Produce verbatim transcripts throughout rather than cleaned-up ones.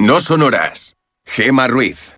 No son horas. Gema Ruiz.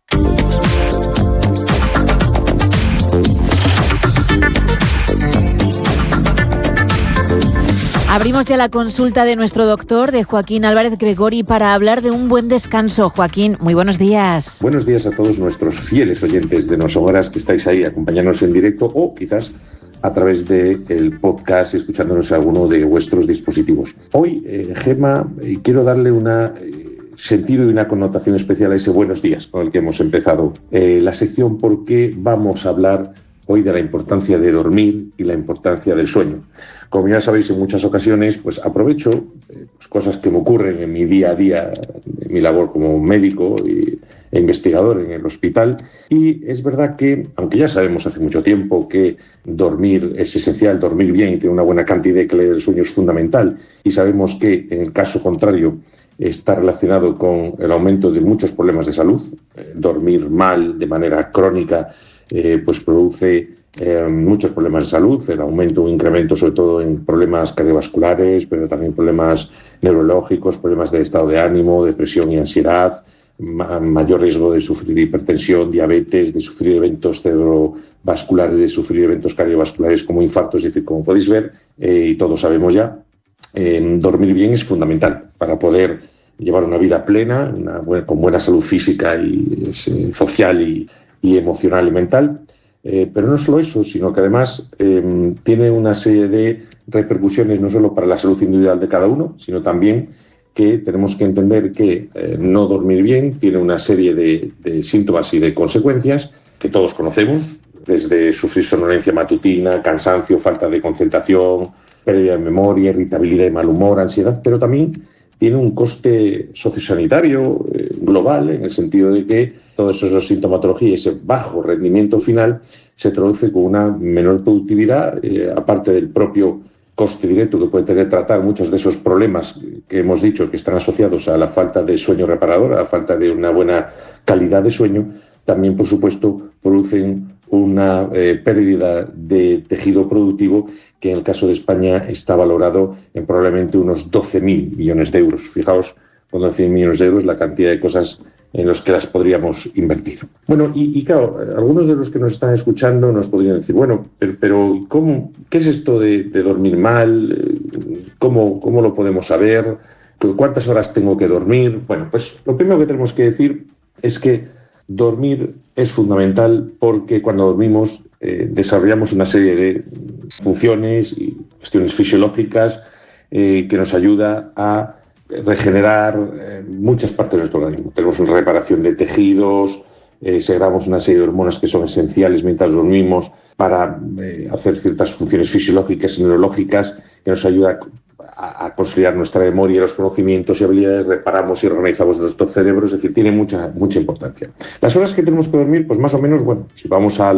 Abrimos ya la consulta de nuestro doctor, de Joaquín Álvarez Gregori, para hablar de un buen descanso. Joaquín, muy buenos días. Buenos días a todos nuestros fieles oyentes de No Son Horas que estáis ahí acompañándonos en directo o quizás a través del podcast, escuchándonos en alguno de vuestros dispositivos. Hoy, eh, Gema, eh, quiero darle un eh, sentido y una connotación especial a ese buenos días con el que hemos empezado eh, la sección, porque vamos a hablar hoy de la importancia de dormir y la importancia del sueño. Como ya sabéis, en muchas ocasiones pues aprovecho eh, pues, cosas que me ocurren en mi día a día, en mi labor como médico y, e investigador en el hospital. Y es verdad que, aunque ya sabemos hace mucho tiempo que dormir es esencial, dormir bien y tener una buena cantidad de calidad del sueño es fundamental, y sabemos que en el caso contrario está relacionado con el aumento de muchos problemas de salud. Eh, dormir mal de manera crónica eh, pues produce Eh, muchos problemas de salud, el aumento o incremento sobre todo en problemas cardiovasculares, pero también problemas neurológicos, problemas de estado de ánimo, depresión y ansiedad, ma- mayor riesgo de sufrir hipertensión, diabetes, de sufrir eventos cerebrovasculares, de sufrir eventos cardiovasculares como infartos. Es decir, como podéis ver, eh, y todos sabemos ya, eh, dormir bien es fundamental para poder llevar una vida plena, una buena, con buena salud física y eh, social y, y emocional y mental. Eh, pero no solo eso, sino que además eh, tiene una serie de repercusiones no solo para la salud individual de cada uno, sino también que tenemos que entender que eh, no dormir bien tiene una serie de, de síntomas y de consecuencias que todos conocemos, desde sufrir somnolencia matutina, cansancio, falta de concentración, pérdida de memoria, irritabilidad y mal humor, ansiedad, pero también tiene un coste sociosanitario eh, global, en el sentido de que todos esos sintomatología y ese bajo rendimiento final se traduce con una menor productividad, eh, aparte del propio coste directo que puede tener tratar muchos de esos problemas que hemos dicho que están asociados a la falta de sueño reparador, a la falta de una buena calidad de sueño. También, por supuesto, producen una eh, pérdida de tejido productivo que en el caso de España está valorado en probablemente unos doce mil millones de euros. Fijaos, con doce mil millones de euros la cantidad de cosas en las que las podríamos invertir. Bueno, y, y claro, algunos de los que nos están escuchando nos podrían decir, bueno, pero, pero ¿cómo, ¿qué es esto de, de dormir mal? ¿Cómo, ¿Cómo lo podemos saber? ¿Cuántas horas tengo que dormir? Bueno, pues lo primero que tenemos que decir es que dormir es fundamental, porque cuando dormimos eh, desarrollamos una serie de funciones y cuestiones fisiológicas eh, que nos ayuda a regenerar eh, muchas partes de nuestro organismo. Tenemos una reparación de tejidos, eh, segregamos una serie de hormonas que son esenciales mientras dormimos para eh, hacer ciertas funciones fisiológicas y neurológicas que nos ayudan a, a consolidar nuestra memoria, los conocimientos y habilidades, reparamos y organizamos nuestro cerebro, es decir, tiene mucha, mucha importancia. Las horas que tenemos que dormir, pues más o menos, bueno, si vamos a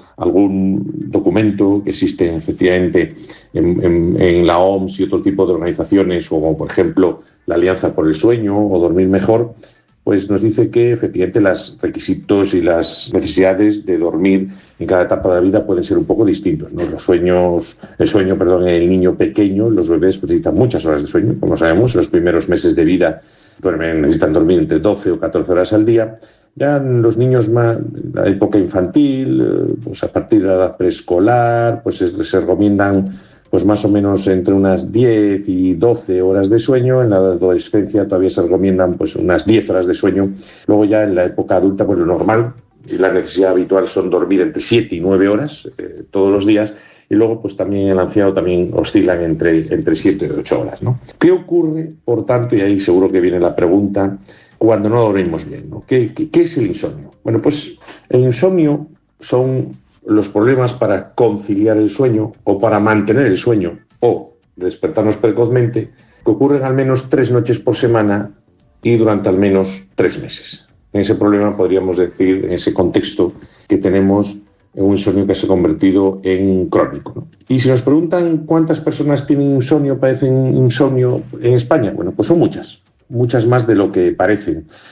algún documento que existe efectivamente en, en, en la O M S y otro tipo de organizaciones, como por ejemplo la Alianza por el Sueño o Dormir Mejor, pues nos dice que efectivamente los requisitos y las necesidades de dormir en cada etapa de la vida pueden ser un poco distintos, ¿no? Los sueños, el sueño, perdón, en el niño pequeño, los bebés pues, necesitan muchas horas de sueño, como sabemos, en los primeros meses de vida duermen, necesitan dormir entre doce o catorce horas al día. Ya en los niños más, en la época infantil, pues a partir de la edad preescolar, pues se, se recomiendan pues más o menos entre unas diez y doce horas de sueño. En la adolescencia todavía se recomiendan pues unas diez horas de sueño. Luego ya en la época adulta pues lo normal y la necesidad habitual son dormir entre siete y nueve horas eh, todos los días. Y luego pues también el anciano también oscilan entre, entre siete y ocho horas, ¿no? ¿Qué ocurre, por tanto, y ahí seguro que viene la pregunta, cuando no dormimos bien, ¿no? ¿Qué, qué, qué es el insomnio? Bueno, pues el insomnio son los problemas para conciliar el sueño o para mantener el sueño o despertarnos precozmente, que ocurren al menos tres noches por semana y durante al menos tres meses. En ese problema podríamos decir, en ese contexto, que tenemos un insomnio que se ha convertido en crónico, ¿no? Y si nos preguntan cuántas personas tienen insomnio, padecen insomnio en España, bueno, pues son muchas. Muchas más de lo que parecen.